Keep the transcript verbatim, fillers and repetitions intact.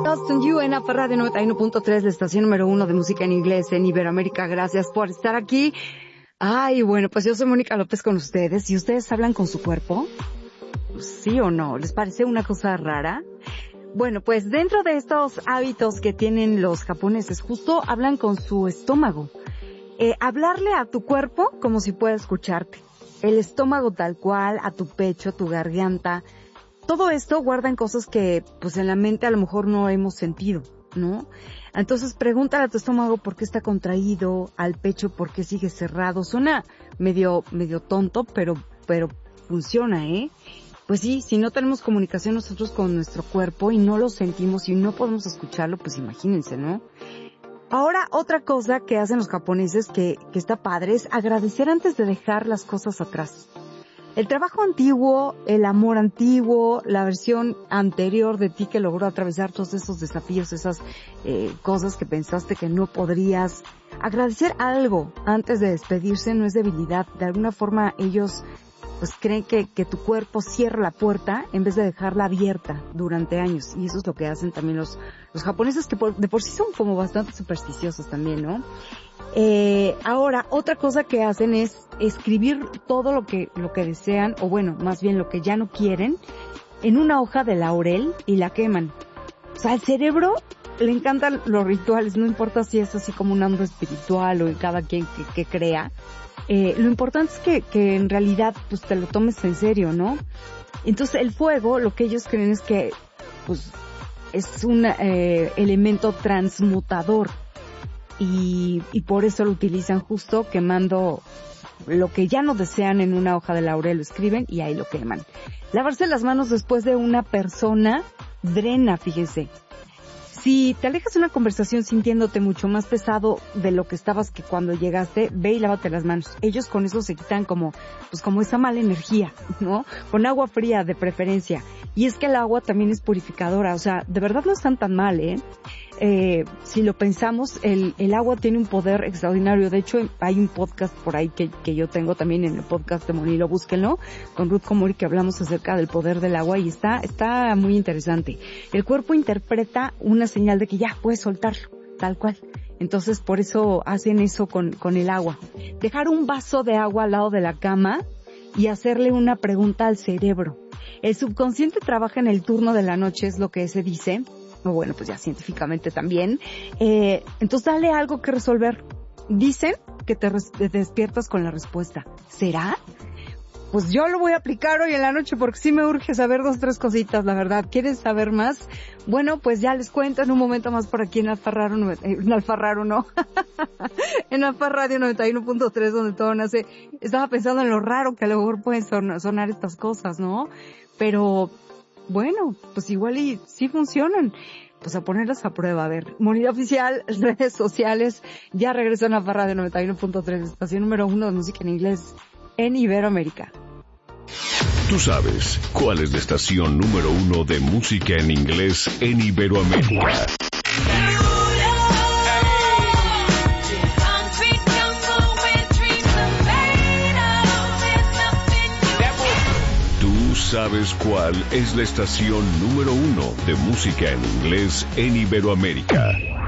Austin You en A F Radio noventa y uno punto tres, la estación número uno de música en inglés en Iberoamérica. Gracias por estar aquí. Ay, bueno, pues yo soy Mónica López con ustedes. ¿Y ustedes hablan con su cuerpo? ¿Sí o no? ¿Les parece una cosa rara? Bueno, pues dentro de estos hábitos que tienen los japoneses, justo hablan con su estómago. Eh, hablarle a tu cuerpo como si pueda escucharte. El estómago tal cual, a tu pecho, tu garganta. Todo esto guardan cosas que, pues en la mente a lo mejor no hemos sentido, ¿no? Entonces pregúntale a tu estómago por qué está contraído, al pecho por qué sigue cerrado. Suena medio, medio tonto, pero, pero funciona, ¿eh? Pues sí, si no tenemos comunicación nosotros con nuestro cuerpo y no lo sentimos y no podemos escucharlo, pues imagínense, ¿no? Ahora, otra cosa que hacen los japoneses que, que está padre es agradecer antes de dejar las cosas atrás. El trabajo antiguo, el amor antiguo, la versión anterior de ti que logró atravesar todos esos desafíos, esas eh, cosas que pensaste que no podrías. Agradecer algo antes de despedirse no es debilidad. De alguna forma ellos pues creen que, que tu cuerpo cierra la puerta en vez de dejarla abierta durante años. Y eso es lo que hacen también los, los japoneses, que por, de por sí son como bastante supersticiosos también, ¿no? Eh, ahora, otra cosa que hacen es escribir todo lo que, lo que desean, o bueno, más bien lo que ya no quieren, en una hoja de laurel y la queman. O sea, al cerebro le encantan los rituales, no importa si es así como un ando espiritual o en cada quien que, que crea. Eh, lo importante es que, que en realidad, pues te lo tomes en serio, ¿no? Entonces, el fuego, lo que ellos creen es que, pues, es un eh, elemento transmutador. Y, y por eso lo utilizan justo quemando lo que ya no desean en una hoja de laurel, lo escriben y ahí lo queman. Lavarse las manos después de una persona drena, fíjense. Si te alejas de una conversación sintiéndote mucho más pesado de lo que estabas que cuando llegaste, ve y lávate las manos. Ellos con eso se quitan como, pues como esa mala energía, ¿no? Con agua fría de preferencia. Y es que el agua también es purificadora, o sea, de verdad no están tan mal, ¿eh? Eh, si lo pensamos, el, el agua tiene un poder extraordinario. De hecho, hay un podcast por ahí que, que yo tengo también en el podcast de Monilo, búsquenlo, con Ruth Komori, que hablamos acerca del poder del agua y está, está muy interesante. El cuerpo interpreta una señal de que ya puedes soltarlo, tal cual. Entonces, por eso hacen eso con, con el agua. Dejar un vaso de agua al lado de la cama y hacerle una pregunta al cerebro. El subconsciente trabaja en el turno de la noche, es lo que se dice. O bueno, pues ya científicamente también. Eh, entonces dale algo que resolver. Dicen que te, res- te despiertas con la respuesta. ¿Será? Pues yo lo voy a aplicar hoy en la noche porque sí me urge saber dos, tres cositas, la verdad. ¿Quieres saber más? Bueno, pues ya les cuento en un momento más por aquí en Alfa Radio, en Alfa Radio no, en Alfa Radio noventa y uno punto tres, donde todo nace. Estaba pensando en lo raro que a lo mejor pueden son- sonar estas cosas, ¿no? Pero bueno, pues igual y sí funcionan. Pues a ponerlas a prueba. A ver, Monida Oficial, redes sociales, ya regresó en Alfa Radio noventa y uno punto tres, estación número uno de música en inglés en Iberoamérica. Tú sabes cuál es la estación número uno de música en inglés en Iberoamérica. Tú sabes cuál es la estación número uno de música en inglés en Iberoamérica.